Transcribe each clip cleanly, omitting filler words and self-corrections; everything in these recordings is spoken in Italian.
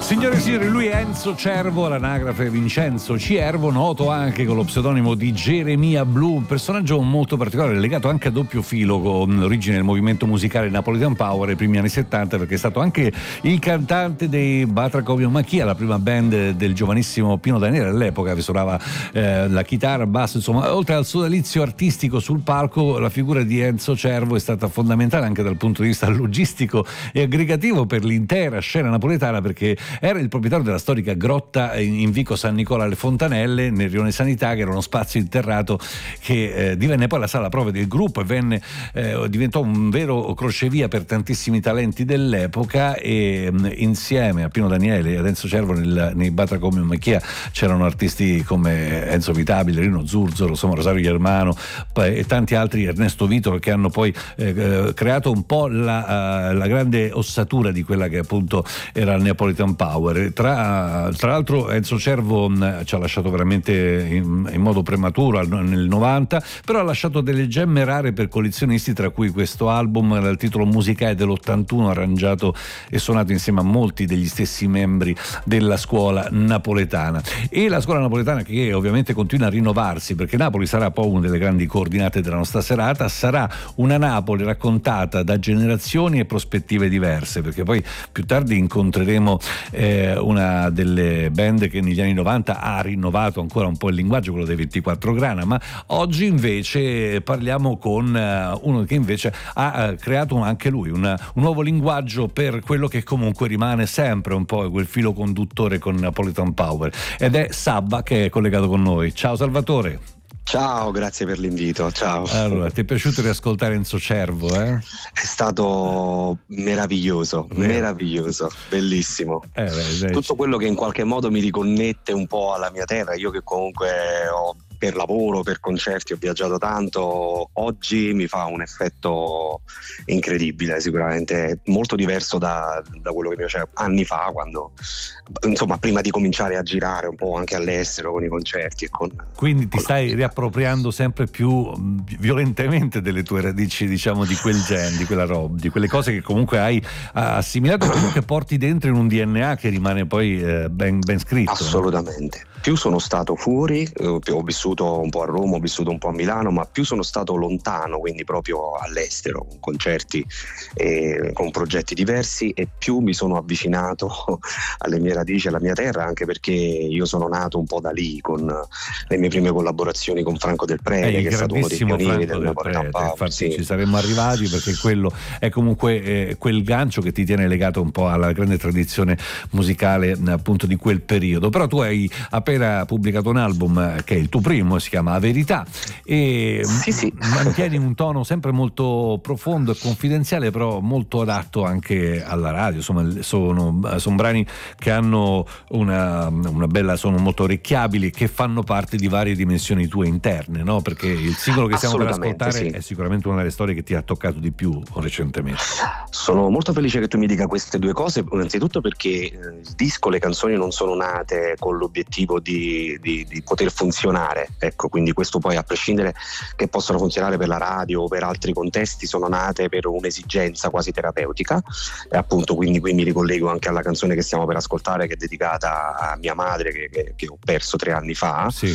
Signore e signori, lui è Enzo Cervo, l'anagrafe Vincenzo Ciervo, noto anche con lo pseudonimo di Geremia Blu, un personaggio molto particolare, legato anche a doppio filo con l'origine del movimento musicale Napolitan Power ai primi anni 70, perché è stato anche il cantante dei Batracomio Macchia, la prima band del giovanissimo Pino Daniele all'epoca, che suonava la chitarra, basso, insomma. Oltre al sodalizio artistico sul palco, la figura di Enzo Cervo è stata fondamentale anche dal punto di vista logistico e aggregativo per l'intera scena napoletana, perché era il proprietario della storica grotta in Vico San Nicola alle Fontanelle, nel Rione Sanità, che era uno spazio interrato che divenne poi la sala prove del gruppo e diventò un vero crocevia per tantissimi talenti dell'epoca. E insieme a Pino Daniele e ad Enzo Cervo nei Batracomio Macchia c'erano artisti come Enzo Vitabile, Rino Zurzolo, insomma Rosario Germano e tanti altri, Ernesto Vitolo, che hanno poi creato un po' la grande ossatura di quella che appunto era il Napolitan Power. Tra l'altro Enzo Cervo ci ha lasciato veramente in modo prematuro nel 90, però ha lasciato delle gemme rare per collezionisti, tra cui questo album dal titolo Musicae dell'81, arrangiato e suonato insieme a molti degli stessi membri della scuola napoletana. E la scuola napoletana che ovviamente continua a rinnovarsi, perché Napoli sarà poi una delle grandi coordinate della nostra serata, sarà una Napoli raccontata da generazioni e prospettive diverse, perché poi più tardi incontreremo una delle band che negli anni 90 ha rinnovato ancora un po' il linguaggio, quello dei 24 Grana, ma oggi invece parliamo con uno che invece ha creato anche lui un nuovo linguaggio per quello che comunque rimane sempre un po' quel filo conduttore con Napolitan Power, ed è Sabba, che è collegato con noi. Ciao Salvatore. Ciao, grazie per l'invito, ciao. Allora, ti è piaciuto riascoltare Enzo Cervo, È stato meraviglioso, bellissimo. Tutto quello che in qualche modo mi riconnette un po' alla mia terra, io che comunque per lavoro, per concerti ho viaggiato tanto, oggi mi fa un effetto incredibile, sicuramente molto diverso da quello che mi faceva anni fa, quando insomma prima di cominciare a girare un po' anche all'estero con i concerti e quindi ti stai riappropriando sempre più violentemente delle tue radici, diciamo, di quel gen, di quella roba, di quelle cose che comunque hai assimilato e comunque porti dentro in un DNA che rimane poi ben scritto. Assolutamente. Più sono stato fuori, ho vissuto un po' a Roma, ho vissuto un po' a Milano, ma più sono stato lontano, quindi proprio all'estero, con concerti e con progetti diversi, e più mi sono avvicinato alle mie radici, alla mia terra, anche perché io sono nato un po' da lì, con le mie prime collaborazioni con Franco Del Prete, che è stato uno dei pionieri del Napolitan Power. Infatti sì. Ci saremmo arrivati, perché quello è comunque quel gancio che ti tiene legato un po' alla grande tradizione musicale appunto di quel periodo. Però tu hai appena pubblicato un album che è il tuo primo, si chiama A Verità, e sì. mantieni un tono sempre molto profondo e confidenziale, però molto adatto anche alla radio. Insomma, sono brani che hanno una bella, sono molto orecchiabili, che fanno parte di varie dimensioni tue interne, no? Perché il singolo che stiamo per ascoltare sì, è sicuramente una delle storie che ti ha toccato di più recentemente. Sono molto felice che tu mi dica queste due cose, innanzitutto perché il disco, le canzoni non sono nate con l'obiettivo di poter funzionare, ecco, quindi questo poi, a prescindere che possano funzionare per la radio o per altri contesti, sono nate per un'esigenza quasi terapeutica, e appunto quindi qui mi ricollego anche alla canzone che stiamo per ascoltare, che è dedicata a mia madre che ho perso 3 anni fa. Sì.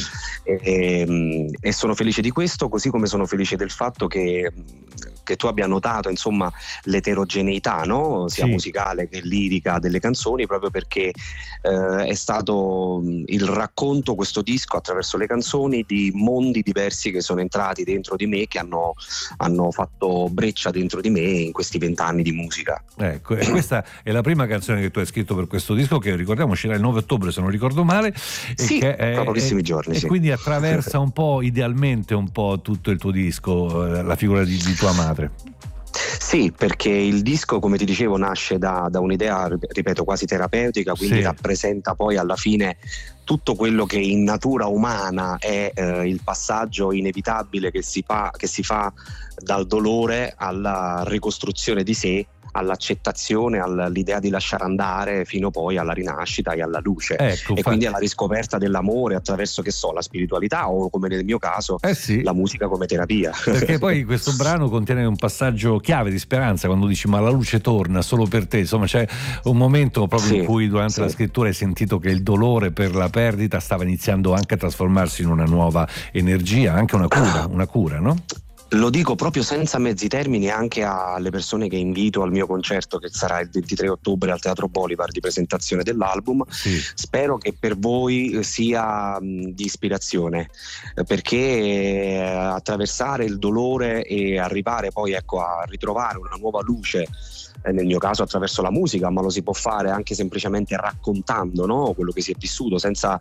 E sono felice di questo, così come sono felice del fatto che tu abbia notato insomma l'eterogeneità, no? Sia musicale che lirica delle canzoni, proprio perché è stato il racconto, questo disco, attraverso le canzoni, di mondi diversi che sono entrati dentro di me, che hanno fatto breccia dentro di me in questi 20 anni di musica. Ecco, e questa è la prima canzone che tu hai scritto per questo disco, che ricordiamo uscirà il 9 ottobre se non ricordo male, sì, che è, tra pochissimi giorni, e sì. Quindi attraversa un po', idealmente un po' tutto il tuo disco, la figura di tua madre. Sì, perché il disco, come ti dicevo, nasce da un'idea, ripeto, quasi terapeutica, quindi rappresenta poi alla fine tutto quello che in natura umana è il passaggio inevitabile che si fa dal dolore alla ricostruzione di sé, all'accettazione, all'idea di lasciare andare, fino poi alla rinascita e alla luce, e quindi alla riscoperta dell'amore attraverso, che so, la spiritualità, o come nel mio caso la musica come terapia. Perché poi questo brano contiene un passaggio chiave di speranza, quando dici ma la luce torna solo per te, insomma c'è un momento proprio in cui durante la scrittura hai sentito che il dolore per la perdita stava iniziando anche a trasformarsi in una nuova energia, anche una cura, no? Lo dico proprio senza mezzi termini anche alle persone che invito al mio concerto, che sarà il 23 ottobre al Teatro Bolivar, di presentazione dell'album. Spero che per voi sia di ispirazione, perché attraversare il dolore e arrivare poi, ecco, a ritrovare una nuova luce, nel mio caso attraverso la musica, ma lo si può fare anche semplicemente raccontando, no? Quello che si è vissuto, senza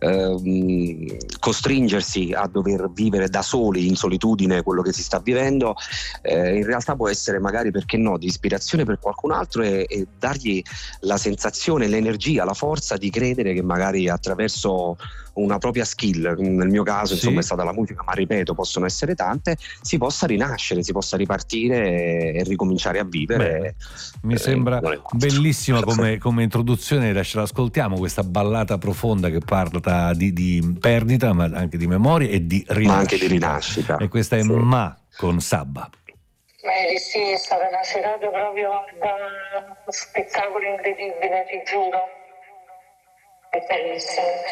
costringersi a dover vivere da soli in solitudine quello che si sta vivendo. In realtà può essere, magari, perché no, di ispirazione per qualcun altro, e dargli la sensazione, l'energia, la forza di credere che magari attraverso una propria skill, nel mio caso insomma è stata la musica, ma ripeto, possono essere tante, si possa rinascere, si possa ripartire e ricominciare a vivere. Mi sembra bellissima come introduzione. Adesso l'ascoltiamo, questa ballata profonda che parla di perdita, ma anche di memoria e di rinascita. Ma anche di rinascita. E questa è Ma con Sabba. Sì, è stata una serata proprio da uno spettacolo incredibile, ti giuro. È bellissimo.